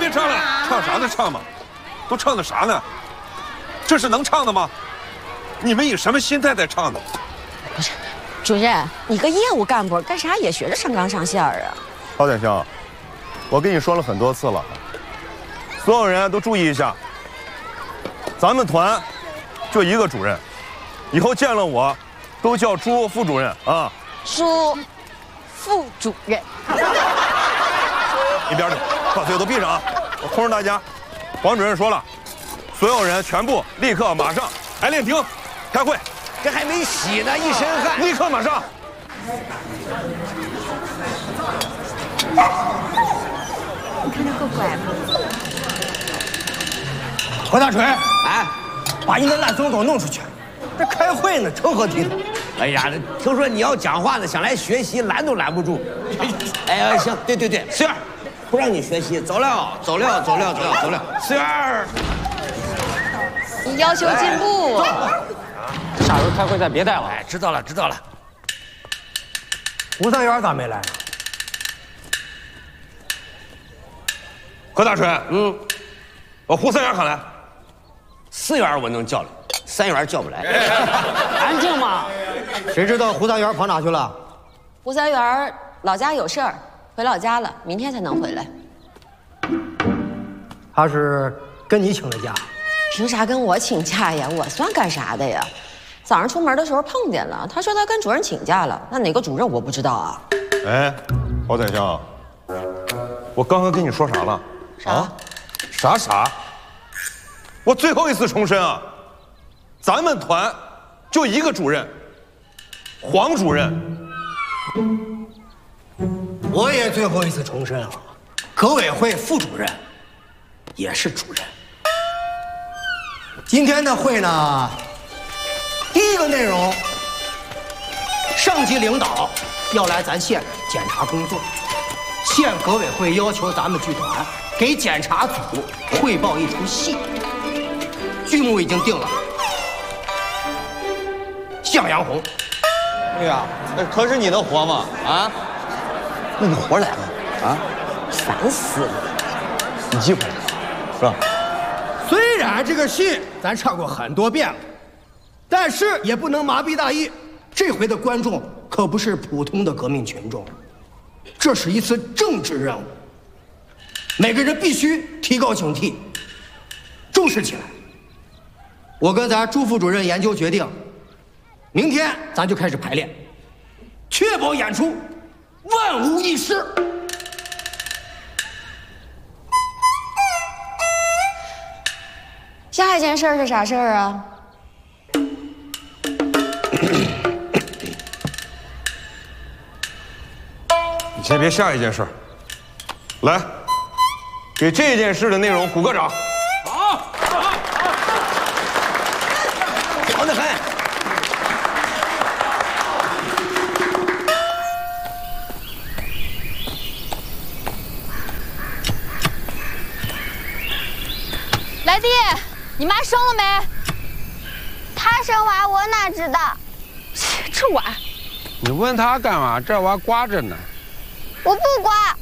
别唱了，唱啥呢？唱嘛，都唱的啥呢？这是能唱的吗？你们以什么心态在唱的？ 不是，主任，你个业务干部干啥也学着上纲上线啊？ 郝点香，我跟你说了很多次了，所有人都注意一下，咱们团就一个主任，以后见了我都叫朱副主任啊。 朱副主任， 一边去，把嘴都闭上啊！我通知大家，黄主任说了，所有人全部立刻马上排练厅开会。 这还没洗呢，一身汗， 立刻马上。 你看他够乖吗？ 何大锤， 哎， 把你那烂怂狗弄出去！这开会呢，成何体统？ 哎呀，听说你要讲话呢，想来学习，拦都拦不住。哎呀，行，对，思源，不让你学习，走了。思源， 你要求进步。 下回开会再别带了。 哎，知道了。 吴三元咋没来？ 何大锤，把胡三元喊来。 4元我能叫来，3元叫不来。 安静嘛！ 谁知道胡三元跑哪去了？ 胡三元老家有事儿，回老家了，明天才能回来。 他是跟你请的假？ 凭啥跟我请假呀？我算干啥的呀？早上出门的时候碰见了，他说他跟主任请假了，那哪个主任我不知道啊？ 哎，郝宰相，我刚刚跟你说啥了？ 啥？ 我最后一次重申啊，咱们团就一个主任，黄主任。 我也最后一次重申啊，革委会副主任也是主任。今天的会呢，第一个内容，上级领导要来咱县检查工作，县革委会要求咱们剧团给检查组汇报一出戏，剧目已经定了，《向阳红》。 哎呀，可是你的活吗？啊？ 那个活来了啊！ 烦死了！ 你机会了，是吧？ 虽然这个戏咱唱过很多遍了，但是也不能麻痹大意。这回的观众可不是普通的革命群众，这是一次政治任务，每个人必须提高警惕，重视起来。我跟咱朱副主任研究决定，明天咱就开始排练，确保演出万无一失。 下一件事是啥事儿啊？ 你先别下一件事，来，给这件事的内容鼓个掌。 好得很。 来弟，你妈生了没？她生娃，我哪知道？ 这娃， 你问他干嘛？这娃刮着呢。 我不刮。